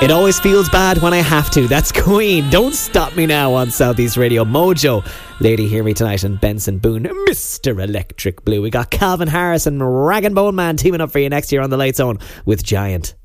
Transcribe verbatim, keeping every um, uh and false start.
It always feels bad when I have to. That's Queen. Don't Stop Me Now on Southeast Radio. Mojo, Lady Hear Me Tonight, and Benson Boone, Mister Electric Blue. We got Calvin Harris and Rag and Bone Man teaming up for you next year on The Late Zone with Giant.